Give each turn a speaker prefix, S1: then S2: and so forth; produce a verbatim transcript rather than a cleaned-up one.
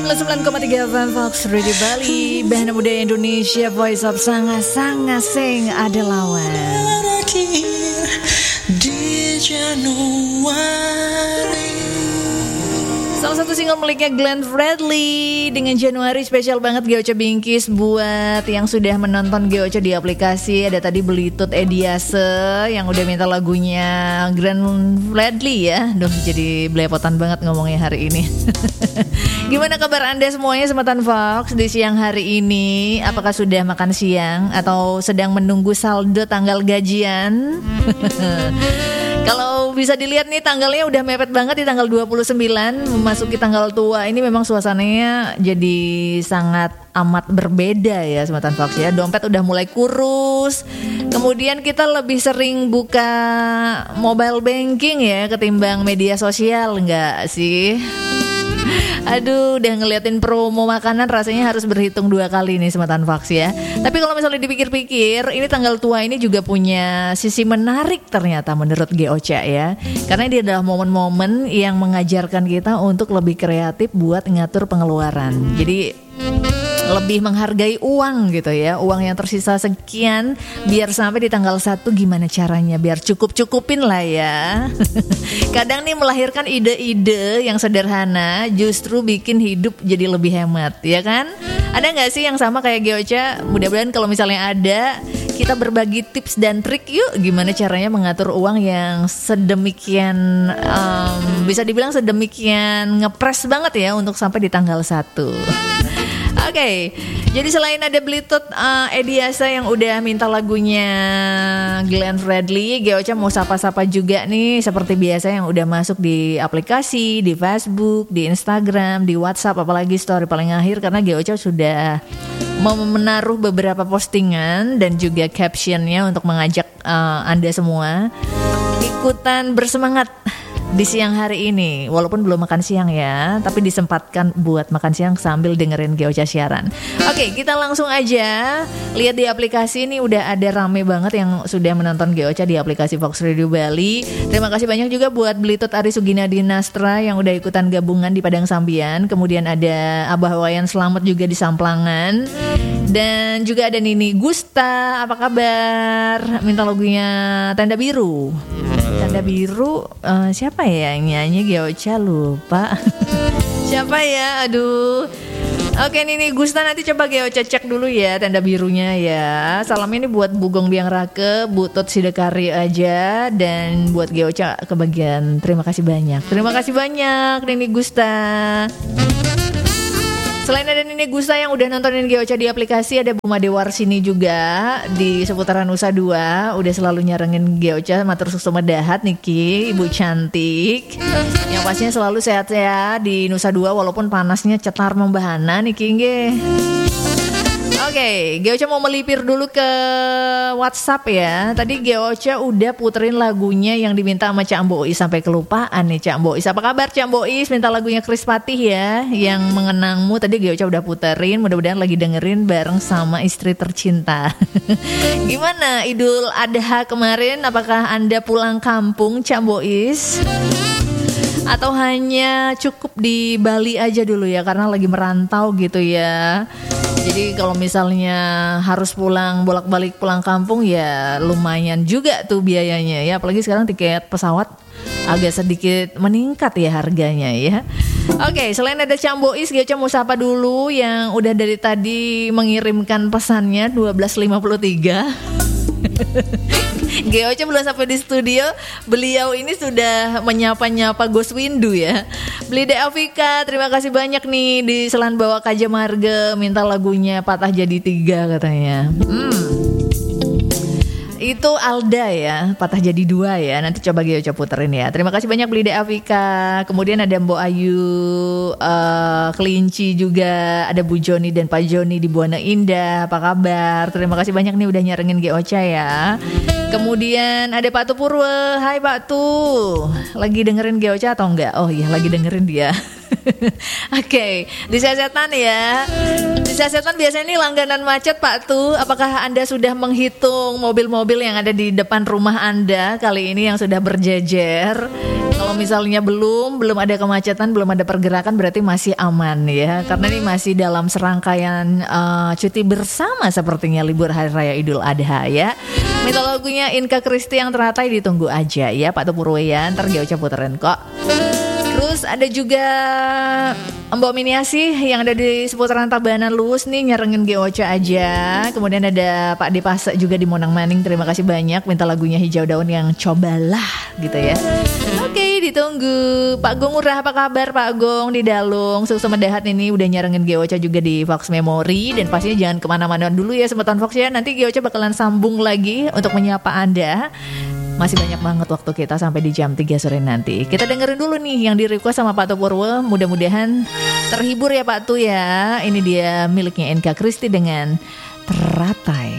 S1: sembilan koma tiga F M Fox Radio Bali, Band Muda Indonesia, Voice of Sanga-Sanga Sing Ada Lawan. Di Januari. Salah satu single miliknya Glenn Fredly dengan Januari, spesial banget Geocha Bingkis buat yang sudah menonton Geocha di aplikasi. Ada tadi Belitut Ediase yang udah minta lagunya Glenn Fredly ya. Duh, jadi belepotan banget ngomongnya hari ini. Gimana kabar Anda semuanya Sematan Fox di siang hari ini? Apakah sudah makan siang atau sedang menunggu saldo tanggal gajian? Kalau bisa dilihat nih tanggalnya udah mepet banget di tanggal dua puluh sembilan memasuki tanggal tua. Ini memang suasananya jadi sangat amat berbeda ya Sematan Fox ya. Dompet udah mulai kurus. Kemudian kita lebih sering buka mobile banking ya ketimbang media sosial, enggak sih? Aduh, udah ngeliatin promo makanan rasanya harus berhitung dua kali nih Sematan Fox ya. Tapi kalau misalnya dipikir-pikir, ini tanggal tua ini juga punya sisi menarik ternyata menurut Geocha ya. Karena ini adalah momen-momen yang mengajarkan kita untuk lebih kreatif buat ngatur pengeluaran. Jadi lebih menghargai uang gitu ya. Uang yang tersisa sekian biar sampai di tanggal satu gimana caranya biar cukup-cukupin lah ya. Kadang nih melahirkan ide-ide yang sederhana justru bikin hidup jadi lebih hemat, ya kan? Ada gak sih yang sama kayak Geocha? Mudah-mudahan kalau misalnya ada, kita berbagi tips dan trik yuk gimana caranya mengatur uang yang sedemikian um, bisa dibilang sedemikian ngepres banget ya untuk sampai di tanggal satu. Oke, okay, jadi selain ada Belitut uh, Ediasa yang udah minta lagunya Glenn Fredly, Geocha mau sapa-sapa juga nih seperti biasa yang udah masuk di aplikasi, di Facebook, di Instagram, di WhatsApp, apalagi story paling akhir karena Geocha sudah mau menaruh beberapa postingan dan juga captionnya untuk mengajak uh, Anda semua ikutan bersemangat di siang hari ini, walaupun belum makan siang ya, tapi disempatkan buat makan siang sambil dengerin Geocha siaran. Oke, kita langsung aja lihat di aplikasi ini udah ada rame banget yang sudah menonton Geocha di aplikasi Fox Radio Bali. Terima kasih banyak juga buat Belitut Ari Sugina Dinastra yang udah ikutan gabungan di Padang Sambian. Kemudian ada Abah Wayan Selamat juga di Samplangan. Dan juga ada Nini Gusta, apa kabar? Minta lagunya Tanda Biru. Tanda Biru uh, siapa ya yang nyanyi Geocha lupa. Siapa ya? Aduh. Oke Nini Gusta nanti coba Geocha cek dulu ya Tanda Birunya ya. Salam ini buat Bugong Biang Rake, Butut Sidekari aja dan buat Geocha kebagian. Terima kasih banyak. Terima kasih banyak Nini Gusta. Selain ada Nini Gusta yang udah nontonin Geocha di aplikasi, ada Bu Made Warsini juga di seputaran Nusa Dua. Udah selalu nyarengin Geocha, matur susu medahat Niki, Ibu cantik. Yang pastinya selalu sehat-sehat di Nusa Dua walaupun panasnya cetar membahana Niki nggih. Oke, okay, Geocha mau melipir dulu ke WhatsApp ya. Tadi Geocha udah puterin lagunya yang diminta sama Cak Mbois sampai kelupaan nih Cak Mbois. Apa kabar Cak Mbois? Minta lagunya Chris Patih ya, yang mengenangmu. Tadi Geocha udah puterin, mudah-mudahan lagi dengerin bareng sama istri tercinta. Gimana Idul Adha kemarin? Apakah Anda pulang kampung Cak Mbois? Atau hanya cukup di Bali aja dulu ya karena lagi merantau gitu ya. Jadi kalau misalnya harus pulang bolak-balik pulang kampung ya lumayan juga tuh biayanya ya. Apalagi sekarang tiket pesawat agak sedikit meningkat ya harganya ya. Oke, selain ada Cak Mbois, Geocha mau sapa dulu yang udah dari tadi mengirimkan pesannya dua belas lima puluh tiga. Geocha belum sampai di studio, beliau ini sudah menyapa-nyapa Ghost Windu ya. Blide Afika, terima kasih banyak nih di Selan Bawah Kaja Marga, minta lagunya Patah Jadi Tiga katanya. Hmm. Itu Alda ya, Patah Jadi Dua ya. Nanti coba Geocha puterin ya. Terima kasih banyak Blide Afika. Kemudian ada Mbok Ayu uh, Kelinci juga. Ada Bu Joni dan Pak Joni di Buana Indah. Apa kabar? Terima kasih banyak nih udah nyarengin Geocha ya. Kemudian ada Pak Tu Purwe. Hai Pak Tu, lagi dengerin Geocha atau enggak? Oh iya lagi dengerin dia. Oke, okay. Di Sasetan ya. Di Sasetan biasanya ini langganan macet Pak Tu. Apakah Anda sudah menghitung mobil-mobil yang ada di depan rumah Anda kali ini yang sudah berjejer? Kalau Kalau misalnya belum, belum ada kemacetan, belum ada pergerakan berarti masih aman ya. Karena ini masih dalam serangkaian uh, cuti bersama sepertinya libur Hari Raya Idul Adha ya. Minta lagunya Inka Kristi yang teratai ditunggu aja ya Pak Tupurweyan, ntar Gauca puterin kok. Terus ada juga Mbok Miniasi yang ada di seputaran Tabanan Luwus nih nyerengin Geoca aja. Kemudian ada Pak Dipase juga di Monang Maning. Terima kasih banyak minta lagunya Hijau Daun yang cobalah gitu ya. Oke, ditunggu. Pak Gong Murah apa kabar Pak Gong di Dalung? Sukses Medahat ini udah nyerengin Geoca juga di Fox Memory. Dan pastinya jangan kemana-mana dulu ya Sematan Fox ya. Nanti Geoca bakalan sambung lagi untuk menyapa Anda. Masih banyak banget waktu kita sampai di jam tiga sore nanti. Kita dengerin dulu nih yang di request sama Pak Tupurwo. Mudah-mudahan terhibur ya Pak Tu ya. Ini dia miliknya Inka Kristi dengan Teratai.